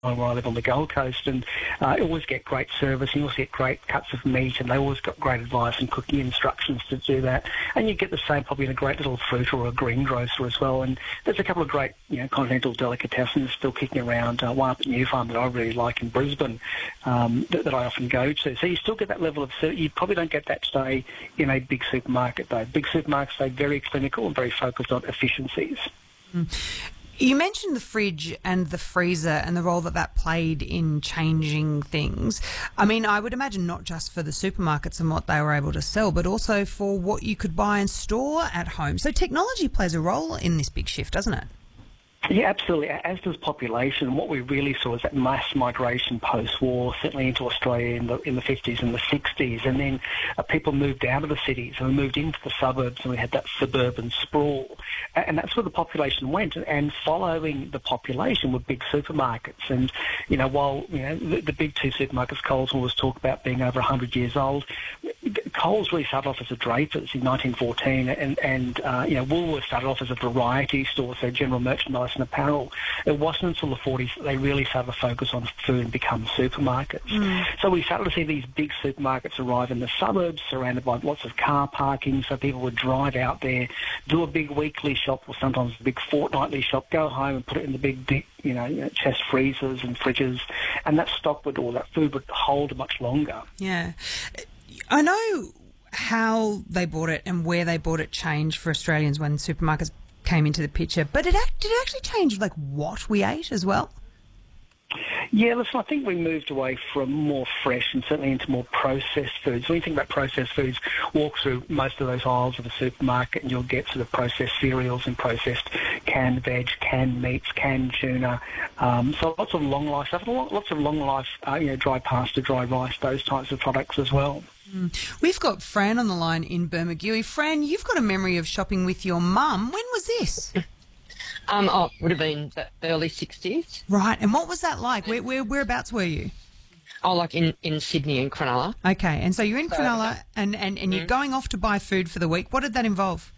where I live on the Gold Coast, and you always get great service, you always get great cuts of meat, and they always got great advice and cooking instructions to do that. And you get the same probably in a great little fruit or a greengrocer as well. And there's a couple of great, continental delicatessens still kicking around. One up at New Farm that I really like in Brisbane that I often go to. So you still get that level of service. You probably don't get that today in a big supermarket, though. Big supermarkets are very clinical and very focused on efficiencies. Mm. You mentioned the fridge and the freezer and the role that played in changing things. I mean, I would imagine not just for the supermarkets and what they were able to sell, but also for what you could buy and store at home. So technology plays a role in this big shift, doesn't it? Yeah, absolutely. As does population. What we really saw is that mass migration post-war, certainly into Australia in the 50s and the 60s, and then people moved out of the cities and we moved into the suburbs, and we had that suburban sprawl, and that's where the population went. And following the population were big supermarkets. And while the big two supermarkets, Coles always talk about being over 100 years old, Coles really started off as a Drapers in 1914, and Woolworths started off as a variety store, so general merchandise and apparel. It wasn't until the 40s that they really started to focus on food and become supermarkets. So we started to see these big supermarkets arrive in the suburbs, surrounded by lots of car parking, so people would drive out there, do a big weekly shop or sometimes a big fortnightly shop, go home and put it in the big chest freezers and fridges, and that food would hold much longer. Yeah. I know how they bought it and where they bought it changed for Australians when supermarkets came into the picture, but did it actually change what we ate as well? Yeah, listen, I think we moved away from more fresh and certainly into more processed foods. When you think about processed foods, walk through most of those aisles of a supermarket and you'll get sort of processed cereals and processed canned veg, canned meats, canned tuna. So lots of long life stuff, lots of long life, dry pasta, dry rice, those types of products as well. We've got Fran on the line in Bermagui. Fran, you've got a memory of shopping with your mum. When was this? It would have been the early 60s. Right, and what was that like? Whereabouts were you? Oh, like in Sydney and Cronulla. Okay, and so you're in Cronulla and you're going off to buy food for the week. What did that involve?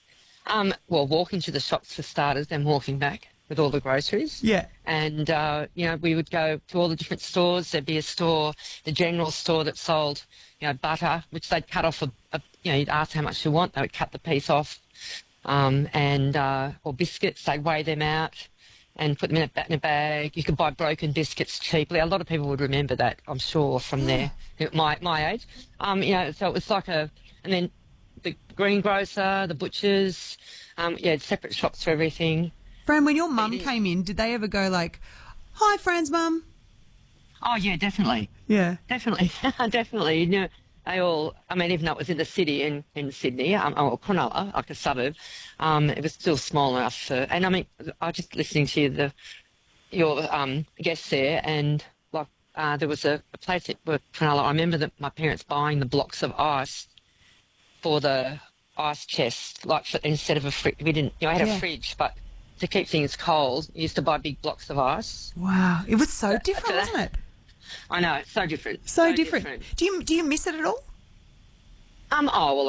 Walking to the shops for starters, then walking back with all the groceries. Yeah. And, we would go to all the different stores. There'd be a store, the general store that sold, butter, which they'd cut off you'd ask how much you want. They would cut the piece off. Or biscuits, they'd weigh them out and put them in a bag. You could buy broken biscuits cheaply. A lot of people would remember that, I'm sure, from there, my age. So it was and then the greengrocer, the butchers, separate shops for everything. Fran, when your mum came in, did they ever go hi, Fran's mum? Oh, yeah, definitely. Yeah. Definitely. Definitely. They all, even though it was in the city in Sydney, or Cronulla, like a suburb, it was still small enough for, and I was just listening to your guests there, and there was a place at Cronulla. I remember that my parents buying the blocks of ice for the ice chest, instead of a fridge. We didn't, I had a fridge, but to keep things cold, you used to buy big blocks of ice. Wow, it was so different, wasn't it? I know, it's so different. So different. Do you miss it at all? I'm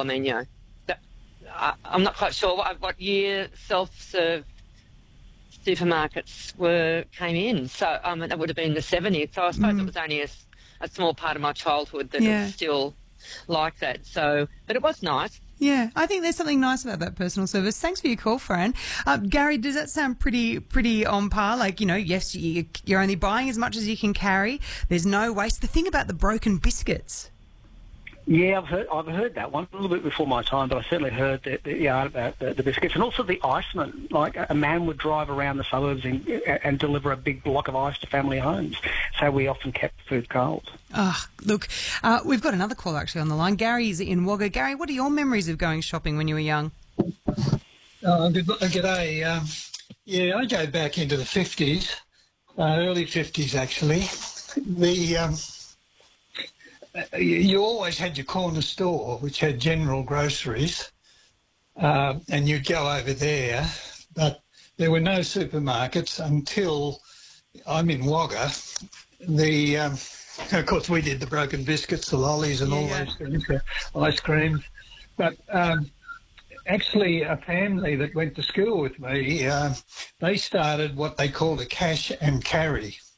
not quite sure what year self-serve supermarkets came in. So that would have been the 70s. So I suppose it was only a small part of my childhood that is still like that. So, but it was nice. Yeah, I think there's something nice about that personal service. Thanks for your call, Fran. Gary, does that sound pretty on par? Yes, you're only buying as much as you can carry. There's no waste. The thing about the broken biscuits. Yeah, I've heard that one a little bit before my time, but I certainly heard about the biscuits, and also the iceman. Like a man would drive around the suburbs and deliver a big block of ice to family homes. So we often kept food cold. Oh, look, we've got another caller actually on the line. Gary's in Wagga. Gary, what are your memories of going shopping when you were young? G'day. I go back into the 50s, early 50s actually. You always had your corner store, which had general groceries, and you'd go over there, but there were no supermarkets until I'm in Wagga. Of course, we did the broken biscuits, the lollies and all those things, the ice creams. But actually, a family that went to school with me, they started what they called a cash and carry.